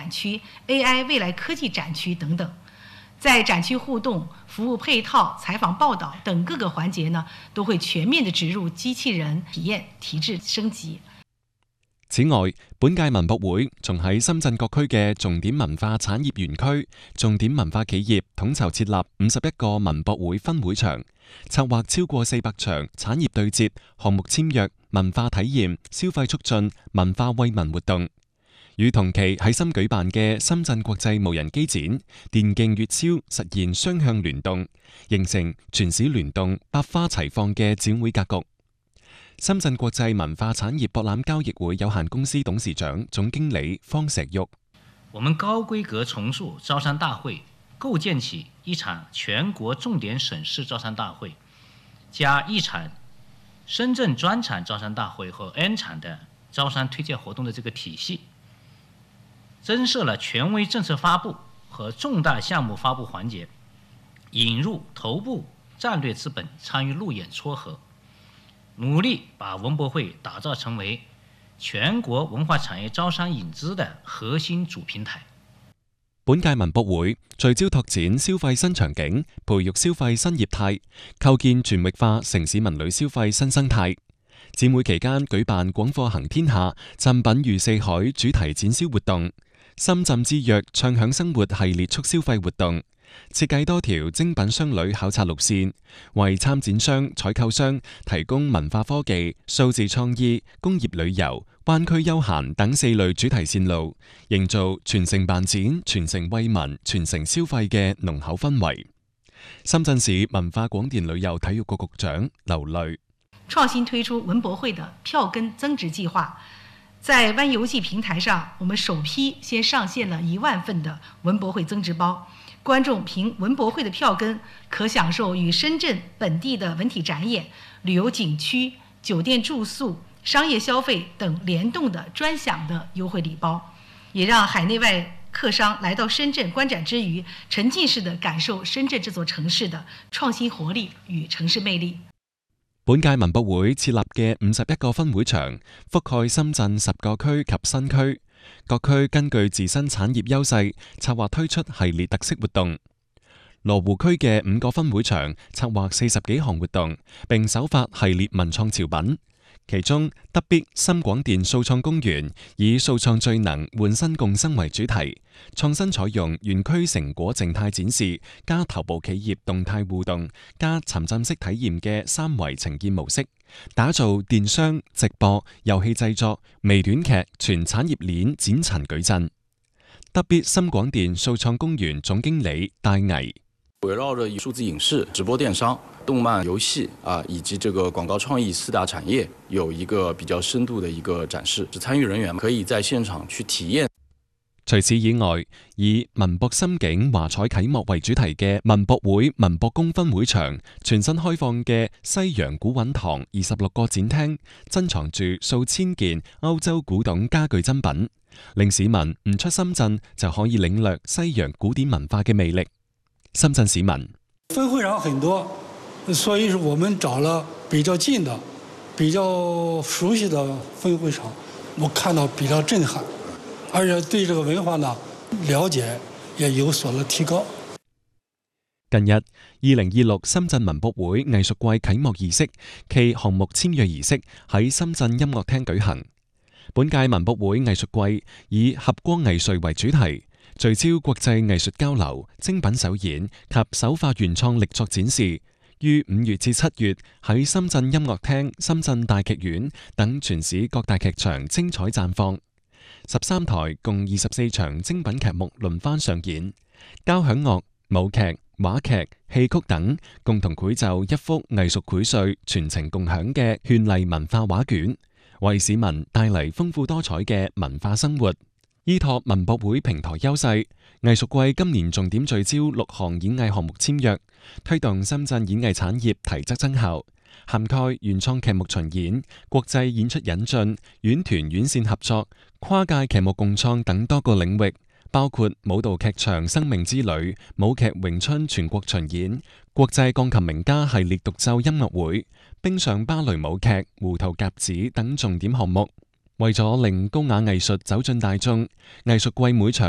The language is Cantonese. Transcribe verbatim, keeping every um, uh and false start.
展区、A I 未来科技展区等等。在展区互动、服务配套、采访报道等各个环節呢，都會全面地植入機器人體驗，提質升級。 此外，本屆文博會仲喺深圳各區嘅重點文化產業園區、重點文化企業統籌設立五十一個文博會分會場，策劃超過四百場產業對接、項目簽約、文化體驗、消費促進、文化惠民活動。與同期喺深舉辦嘅深圳國際無人機展、電競粵超實現雙向聯動，形成全市聯動、百花齊放嘅展會格局。深圳國際文化產業博覽交易會有限公司董事長、總經理方石玉： 我們高規格重塑招商大會，構建起一場全國重點省市招商大會，加一場深圳專場招商大會和 N 場的招商推介活動的這個體系，增設了權威政策發布和重大項目發布環節，引入頭部戰略資本參與路演撮合，努力把文博會打造成為全國文化產業招商引資的核心主平台。 本屆文博會聚焦拓展消費新場景，培育消費新業態，構建全域化城市文旅消費新生態。展會期間舉辦廣貨行天下、贈品如四海主題展銷活動、深圳之約暢享生活系列促消費活動，設計多條精品商旅考察路線，為參展商、採購商提供文化科技、數字創意、工業旅遊、灣區休閒等四類主題線路，營造全城辦展、全城惠民、全城消費嘅濃厚氛圍。深圳市文化廣電旅遊體育局局長劉雷： 創新推出文博會的票根增值計劃，在灣遊記平台上，我們首批先上線了一萬份的文博會增值包。觀眾憑文博會的票根，可享受與深圳本地的文體展演、旅遊景區、酒店住宿、商業消費等聯動的專享的優惠禮包，也讓海內外客商來到深圳觀展之餘，沉浸式的感受深圳這座城市的創新活力與城市魅力。 本屆文博會設立嘅五十一個分會場，覆蓋深圳十個區及新區。各區根據自身產業優勢，策劃推出系列特色活動。羅湖區嘅五個分會場策劃四十幾項活動，並首發系列文創潮品。其中，德必深廣電數創公園以數創最能換新共生為主題，創新採用園區成果靜態展示加頭部企業動態互動加沉浸式體驗嘅三維呈現模式，打造電商、直播、遊戲製作、微短劇全產業鏈展陳矩陣。德必深廣電數創公園總經理戴毅： 圍繞着數字影視、直播電商、動漫、遊戲啊，以及這個廣告創意四大產業，有一個比較深度的一個展示，參與人員可以在現場去體驗。 除此以外，以文博心境、華彩啟幕為主題嘅文博會文博宮分會場，全新開放嘅西洋古韻堂二十六個展廳，珍藏住數千件歐洲古董家具珍品，令市民唔出深圳就可以領略西洋古典文化嘅魅力。深圳市民分會場很多，所以我們找了比較近的、比較熟悉的分會場，我看到比較震撼，而且對這個文化呢了解也有所了提高。 近日，二零二六深圳文博會藝術季啟幕儀式暨項目簽約儀式喺深圳音樂廳舉行。本屆文博會藝術季以合光藝術為主題，聚焦國際藝術交流、精品首演及首發原創力作展示，於五月至七月喺深圳音樂廳、深圳大劇院等全市各大劇場精彩綻放。十三台共二十四場精品劇目輪番上演，交響樂、舞劇、話劇、戲曲等共同繪就一幅藝術薈萃全程共享嘅絢麗文化畫卷，為市民帶嚟豐富多彩嘅文化生活。依託文博會平台優勢，藝術季今年重點聚焦六項演藝項目簽約，推動深圳演藝產業提質增效，涵蓋原創劇目巡演、國際演出引進、院團院線合作、跨界劇目共創等多個領域，包括舞蹈劇場生命之旅、舞劇詠春全國巡演、國際鋼琴名家系列獨奏音樂會、冰上芭蕾舞劇、胡桃夾子等重點項目。為咗令高雅藝術走進大眾，藝術季每場